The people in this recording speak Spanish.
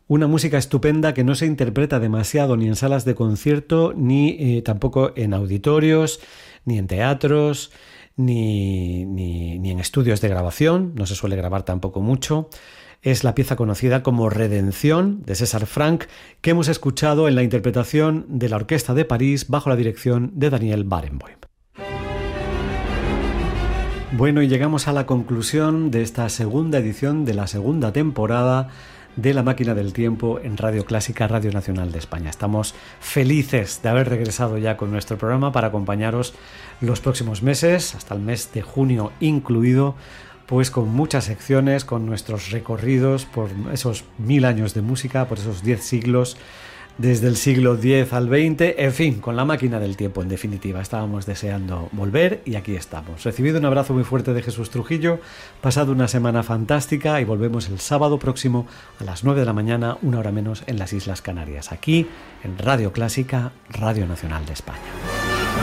Una música estupenda que no se interpreta demasiado ni en salas de concierto, ni tampoco en auditorios, ni en teatros, ni en estudios de grabación. No se suele grabar tampoco mucho. Es la pieza conocida como Redención, de César Franck, que hemos escuchado en la interpretación de la Orquesta de París bajo la dirección de Daniel Barenboim. Bueno, y llegamos a la conclusión de esta segunda edición de la segunda temporada de La Máquina del Tiempo en Radio Clásica, Radio Nacional de España. Estamos felices de haber regresado ya con nuestro programa para acompañaros los próximos meses, hasta el mes de junio incluido, pues con muchas secciones, con nuestros recorridos por esos 1000 años de música, por esos 10 siglos, desde el siglo X al XX, en fin, con La Máquina del Tiempo, en definitiva. Estábamos deseando volver y aquí estamos. Recibido un abrazo muy fuerte de Jesús Trujillo, pasado una semana fantástica y volvemos el sábado próximo a las 9 de la mañana, 1 hora menos, en las Islas Canarias, aquí en Radio Clásica, Radio Nacional de España.